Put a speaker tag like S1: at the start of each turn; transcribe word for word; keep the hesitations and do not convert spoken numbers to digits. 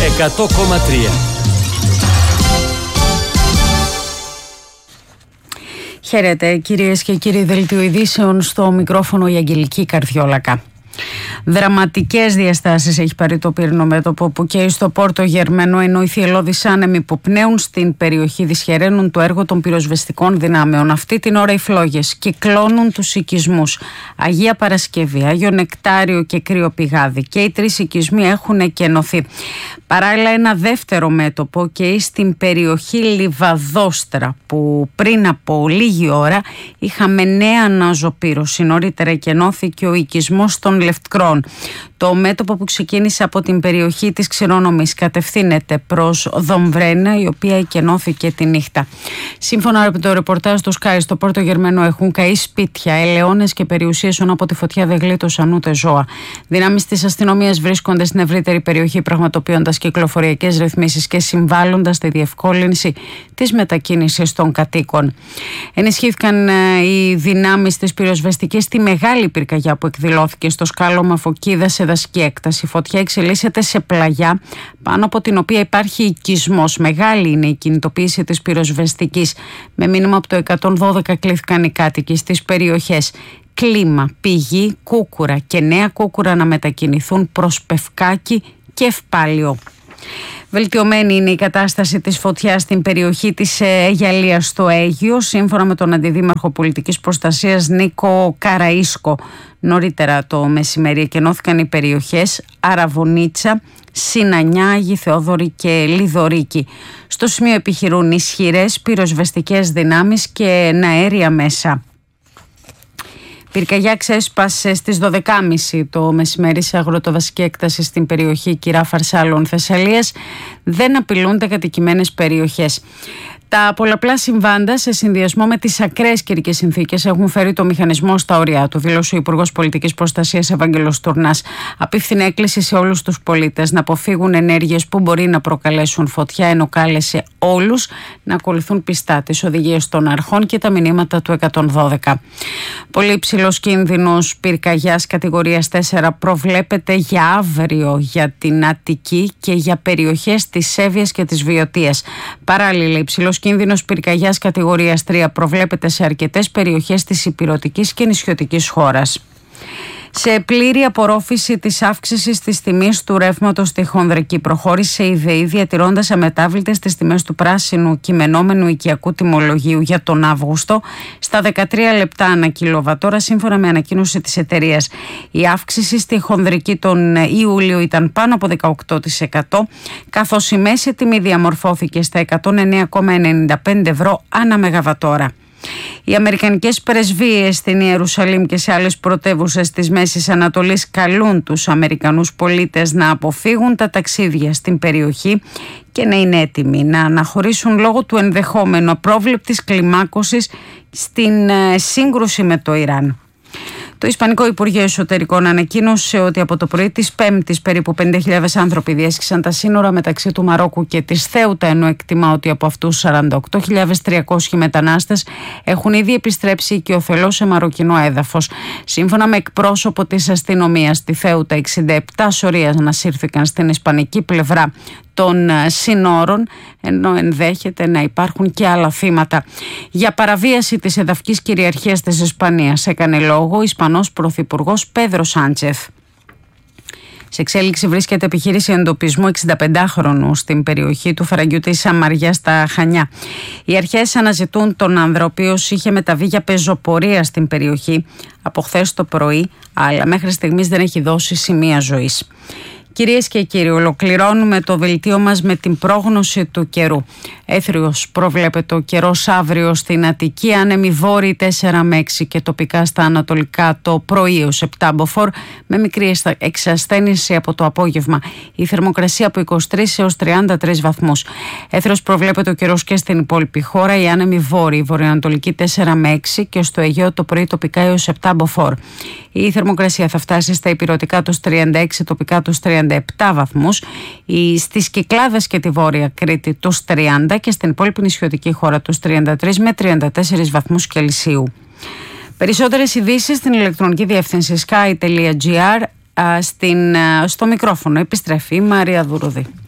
S1: εκατό κόμμα τρία.
S2: Χαίρετε κυρίες και κύριοι, δελτίο ειδήσεων, στο μικρόφωνο η Αγγελική Καρδιόλακα. Δραματικές διαστάσεις έχει πάρει το πύρινο μέτωπο που καίει στο Πόρτο Γερμένο, ενώ οι θυελλώδεις άνεμοι που πνέουν στην περιοχή δυσχεραίνουν το έργο των πυροσβεστικών δυνάμεων. Αυτή την ώρα οι φλόγες κυκλώνουν τους οικισμούς Αγία Παρασκευή, Άγιο Νεκτάριο και Κρύο Πηγάδι, και οι τρεις οικισμοί έχουν εκενωθεί. Παράλληλα, ένα δεύτερο μέτωπο καίει στην περιοχή Λιβαδόστρα, που πριν από λίγη ώρα είχαμε νέα αναζωπήρωση. Νωρίτερα εκενώθηκε ο οικισμός των Λευκρών. Το μέτωπο που ξεκίνησε από την περιοχή της Ξηρόνομης κατευθύνεται προς Δομβρένα, η οποία εκενώθηκε τη νύχτα. Σύμφωνα με το ρεπορτάζ του Sky, στο Πόρτο Γερμένο έχουν καεί σπίτια, ελαιώνες και περιουσίες, ενώ από τη φωτιά δεν γλίτωσαν ούτε ζώα. Δυνάμεις της αστυνομίας βρίσκονται στην ευρύτερη περιοχή, πραγματοποιώντας κυκλοφοριακές ρυθμίσεις και συμβάλλοντας στη διευκόλυνση της μετακίνησης των κατοίκων. Ενισχύθηκαν οι δυνάμεις της πυροσβεστικής στη μεγάλη πυρκαγιά που εκδηλώθηκε στο σκάλωμα Φωκίδα σε δασική έκταση. Η φωτιά εξελίσσεται σε πλαγιά, πάνω από την οποία υπάρχει οικισμός. Μεγάλη είναι η κινητοποίηση της πυροσβεστικής. Με μήνυμα από το εκατόν δώδεκα κλήθηκαν οι κάτοικοι στις περιοχές Κλίμα, Πηγή, Κούκουρα και Νέα Κούκουρα να μετακινηθούν προς Πευκάκη και Ευπάλιο. Βελτιωμένη είναι η κατάσταση της φωτιάς στην περιοχή της Αιγιαλίας στο Αίγιο, σύμφωνα με τον Αντιδήμαρχο Πολιτικής Προστασίας Νίκο Καραΐσκο. Νωρίτερα το μεσημέρι εκενώθηκαν οι περιοχές Αραβωνίτσα, Συνανιά, Άγιοι Θεόδωρη και Λιδωρίκη. Στο σημείο επιχειρούν ισχυρές πυροσβεστικές δυνάμεις και αέρια μέσα. Πυρκαγιά ξέσπασε στις δώδεκα και μισή το μεσημέρι σε αγροτοδασική έκταση στην περιοχή Κυρά Φαρσάλων Θεσσαλίας. Δεν απειλούνται κατοικημένες περιοχές. Τα πολλαπλά συμβάντα, σε συνδυασμό με τις ακραίες καιρικές συνθήκες, έχουν φέρει το μηχανισμό στα όρια του, δήλωσε ο Υπουργός Πολιτικής Προστασίας Ευάγγελος Τουρνάς. Απίφθινε έκκληση σε όλους τους πολίτες να αποφύγουν ενέργειες που μπορεί να προκαλέσουν φωτιά, ενώ κάλεσε όλους να ακολουθούν πιστά τις οδηγίες των αρχών και τα μηνύματα του εκατόν δώδεκα. Πολύ υψηλός κίνδυνος πυρκαγιάς κατηγορίας τέσσερα προβλέπεται για αύριο για την Αττική και για περιοχές της Σέβειας και της Βιωτίας. Παράλληλα, υψηλός κίνδυνος πυρκαγιάς κατηγορίας τρία προβλέπεται σε αρκετές περιοχές της ηπειρωτικής και νησιωτικής χώρας. Σε πλήρη απορρόφηση της αύξησης της τιμής του ρεύματος στη χονδρική, προχώρησε η ΔΕΗ διατηρώντας αμετάβλητες τις τιμές του πράσινου κειμενόμενου οικιακού τιμολογίου για τον Αύγουστο στα δεκατρία λεπτά ανά κιλοβατόρα, σύμφωνα με ανακοίνωση της εταιρείας. Η αύξηση στη χονδρική τον Ιούλιο ήταν πάνω από δεκαοκτώ τοις εκατό, καθώς η μέση τιμή διαμορφώθηκε στα εκατόν εννέα κόμμα ενενήντα πέντε ευρώ ανά μεγαβατόρα. Οι αμερικανικές πρεσβείες στην Ιερουσαλήμ και σε άλλες πρωτεύουσες της Μέσης Ανατολής καλούν τους Αμερικανούς πολίτες να αποφύγουν τα ταξίδια στην περιοχή και να είναι έτοιμοι να αναχωρήσουν λόγω του ενδεχόμενου απρόβλεπτης κλιμάκωσης στην σύγκρουση με το Ιράν. Το Ισπανικό Υπουργείο Εσωτερικών ανακοίνωσε ότι από το πρωί της Πέμπτης περίπου πενήντα χιλιάδες άνθρωποι διέσχισαν τα σύνορα μεταξύ του Μαρόκου και της Θέουτα, ενώ εκτιμά ότι από αυτούς σαράντα οκτώ χιλιάδες τριακόσιοι μετανάστες έχουν ήδη επιστρέψει οικειοθελώς σε μαροκινό έδαφος. Σύμφωνα με εκπρόσωπο της αστυνομίας στη Θέουτα, εξήντα επτά σωρίες ανασύρθηκαν στην ισπανική πλευρά των συνόρων, ενώ ενδέχεται να υπάρχουν και άλλα θύματα. Για παραβίαση της εδαφικής κυριαρχίας της Ισπανίας έκανε λόγο ο Ισπανός Πρωθυπουργός Πέδρο Σάντσεφ. Σε εξέλιξη βρίσκεται επιχείρηση εντοπισμού εξηνταπεντάχρονου στην περιοχή του Φαραγγιού της Σαμαριά στα Χανιά. Οι αρχές αναζητούν τον άνδρα, ο οποίος είχε μεταβεί για πεζοπορία στην περιοχή από χθες το πρωί, αλλά μέχρι στιγμής δεν έχει δώσει σημεία ζωής. Κυρίες και κύριοι, ολοκληρώνουμε το δελτίο μας με την πρόγνωση του καιρού. Έθριος προβλέπεται ο καιρός αύριο στην Αττική, άνεμοι βόρειοι τέσσερα με έξι και τοπικά στα ανατολικά το πρωί ως επτά μποφόρ, με μικρή εξασθένηση από το απόγευμα. Η θερμοκρασία από είκοσι τρεις έως τριάντα τρεις βαθμούς. Έθριος προβλέπεται ο καιρός και στην υπόλοιπη χώρα, οι άνεμοι βόρειοι, βορειοανατολική τέσσερα με έξι και στο Αιγαίο το πρωί τοπικά έως επτά μποφόρ. Η θερμοκρασία θα φτάσει στα ηπειρωτικά τους τριάντα έξι, τοπικά τους τριάντα επτά βαθμούς, στις Κυκλάδες και τη Βόρεια Κρήτη τους τριάντα και στην υπόλοιπη νησιωτική χώρα τους τριάντα τρεις με τριάντα τέσσερα βαθμούς Κελσίου. Περισσότερες ειδήσεις στην ηλεκτρονική διεύθυνση sky τελεία gr. Στο μικρόφωνο επιστρέφει η Μαρία Δουρούδη.